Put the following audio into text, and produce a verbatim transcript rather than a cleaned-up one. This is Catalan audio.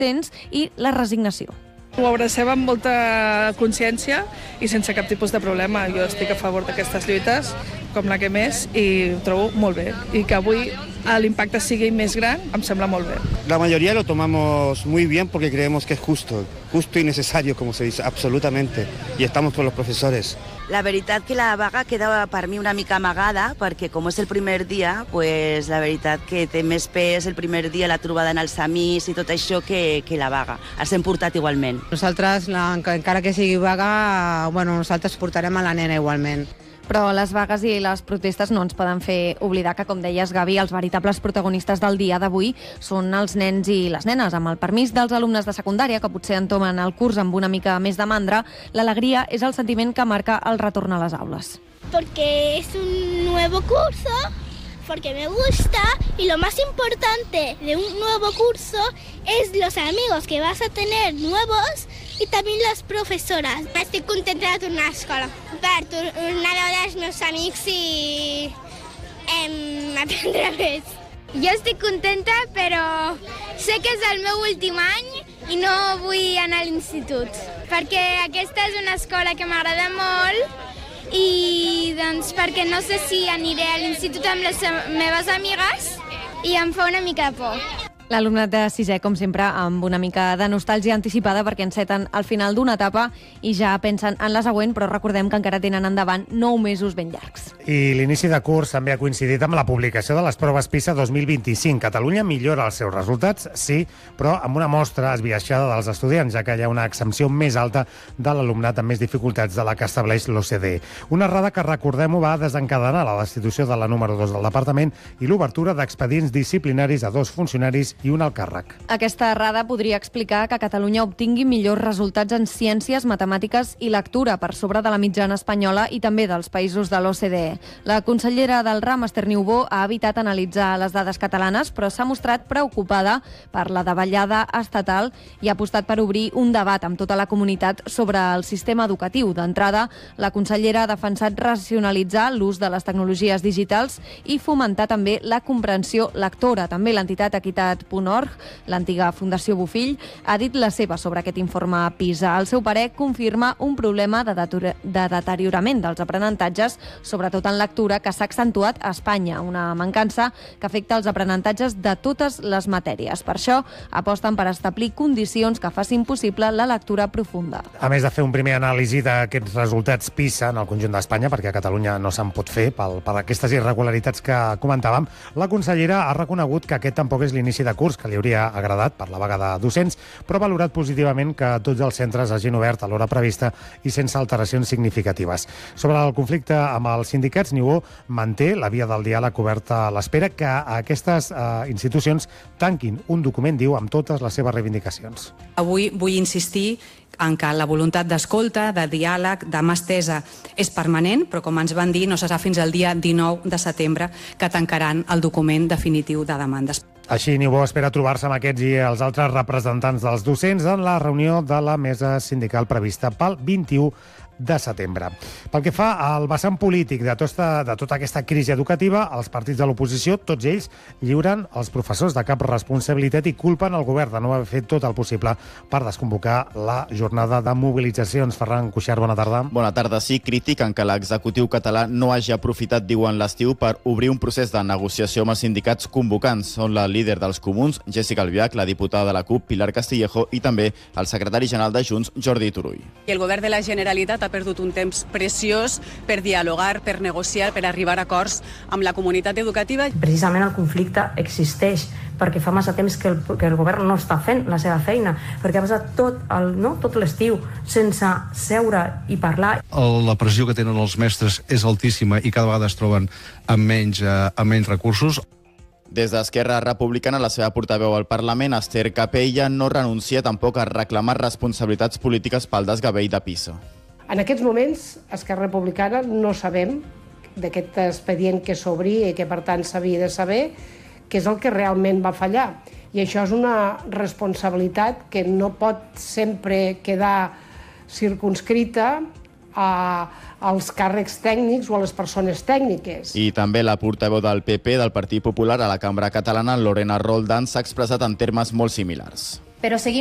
tens i la resignació. Ho abracem amb molta consciència i sense cap tipus de problema. Jo estic a favor d'aquestes lluites, com la que més, i ho trobo molt bé. I que avui l'impacte sigui més gran, em sembla molt bé. La mayoría lo tomamos muy bien porque creemos que es justo, justo y necesario, como se dice, absolutamente. Y estamos con los profesores. La veritat que la vaga queda per mi una mica amagada, perquè com és el primer dia, pues, la veritat que té més pes el primer dia, la trobada en els amics i tot això, que, que la vaga. Els hem portat igualment. Nosaltres, la, encara que sigui vaga, bueno, nosaltres portarem a la nena igualment. Però les vagues i les protestes no ens poden fer oblidar que, com deies, Gavi, els veritables protagonistes del dia d'avui són els nens i les nenes. Amb el permís dels alumnes de secundària, que potser entomen el curs amb una mica més de mandra, l'alegria és el sentiment que marca el retorn a les aules. Porque es un nuevo curso, porque me gusta, y lo más importante de un nuevo curso es los amigos que vas a tener nuevos i també les professores. Estic contenta de tornar a l'escola per tornar a veure els meus amics i em, aprendre més. Jo estic contenta, però sé que és el meu últim any i no vull anar a l'institut, perquè aquesta és una escola que m'agrada molt i doncs perquè no sé si aniré a l'institut amb les meves amigues i em fa una mica de por. L'alumnat de sisè, com sempre, amb una mica de nostàlgia anticipada perquè enceten al final d'una etapa i ja pensen en la següent, però recordem que encara tenen endavant nou mesos ben llargs. I l'inici de curs també ha coincidit amb la publicació de les proves PISA dos mil vint-i-cinc. Catalunya millora els seus resultats, sí, però amb una mostra esbiaixada dels estudiants, ja que hi ha una exempció més alta de l'alumnat amb més dificultats de la que estableix l'O C D E. Una errada que, recordem-ho, va desencadenar la destitució de la número dos del departament i l'obertura d'expedients disciplinaris a dos funcionaris i un alt càrrec. Aquesta errada podria explicar que Catalunya obtingui millors resultats en ciències, matemàtiques i lectura per sobre de la mitjana espanyola i també dels països de l'O C D E. La consellera del RAM, Esther Niubó, ha evitat analitzar les dades catalanes, però s'ha mostrat preocupada per la davallada estatal i ha apostat per obrir un debat amb tota la comunitat sobre el sistema educatiu. D'entrada, la consellera ha defensat racionalitzar l'ús de les tecnologies digitals i fomentar també la comprensió lectora. També l'entitat Equitat punt org, l'antiga Fundació Bofill, ha dit la seva sobre aquest informe PISA. El seu parer confirma un problema de, de deteriorament dels aprenentatges, sobretot en lectura, que s'ha accentuat a Espanya, una mancança que afecta els aprenentatges de totes les matèries. Per això aposten per establir condicions que facin possible la lectura profunda. A més de fer un primer anàlisi d'aquests resultats PISA en el conjunt d'Espanya, perquè a Catalunya no se'n pot fer pel, per aquestes irregularitats que comentàvem, la consellera ha reconegut que aquest tampoc és l'inici de curs que li hauria agradat per la vaga de docents, però ha valorat positivament que tots els centres hagin obert a l'hora prevista i sense alteracions significatives. Sobre el conflicte amb els sindicats, Niubó manté la via del diàleg oberta a l'espera que aquestes eh, institucions tanquin un document, diu, amb totes les seves reivindicacions. Avui vull insistir en que la voluntat d'escolta, de diàleg, de mà estesa és permanent, però com ens van dir, no serà fins al dia dinou de setembre que tancaran el document definitiu de demandes. Així, Niubó espera trobar-se amb aquests i els altres representants dels docents en la reunió de la mesa sindical prevista pel vint-i-u de setembre. Pel que fa al vessant polític de tota, de tota aquesta crisi educativa, els partits de l'oposició, tots ells, lliuren els professors de cap responsabilitat i culpen el govern de no haver fet tot el possible per desconvocar la jornada de mobilitzacions. Ferran Cuixart, bona tarda. Bona tarda. Sí, critiquen que l'executiu català no hagi aprofitat, diuen, l'estiu per obrir un procés de negociació amb els sindicats convocants. Són la líder dels Comuns, Jessica Albiach, la diputada de la CUP, Pilar Castillejo, i també el secretari general de Junts, Jordi Turull. El govern de la Generalitat ha perdut un temps preciós per dialogar, per negociar, per arribar a acords amb la comunitat educativa. Precisament el conflicte existeix perquè fa massa temps que el, que el govern no està fent la seva feina, perquè ha passat tot el, no, tot l'estiu sense seure i parlar. La pressió que tenen els mestres és altíssima i cada vegada es troben amb menys, eh, amb menys recursos. Des d'Esquerra Republicana, la seva portaveu al Parlament, Esther Capella, no renuncia tampoc a reclamar responsabilitats polítiques pel desgavell de PISA. En aquests moments, Esquerra Republicana no sabem d'aquest expedient que s'obri i que, per tant, s'havia de saber què és el que realment va fallar. I això és una responsabilitat que no pot sempre quedar circunscrita a, als càrrecs tècnics o a les persones tècniques. I també la portaveu del P P, del Partit Popular, a la Cambra Catalana, Lorena Roldán, s'ha expressat en termes molt similars. Però seguim